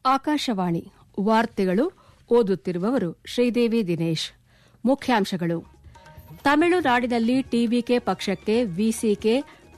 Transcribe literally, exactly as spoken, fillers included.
ಆಕಾಶವಾಣಿ ವಾರ್ತೆಗಳು ಓದುತ್ತಿರುವವರು ಶ್ರೀದೇವಿ ದಿನೇಶ್. ಮುಖ್ಯಾಂಶಗಳು: ತಮಿಳುನಾಡಿನಲ್ಲಿ ಟಿವಿಕೆ ಪಕ್ಷಕ್ಕೆ ವಿಸಿಕೆ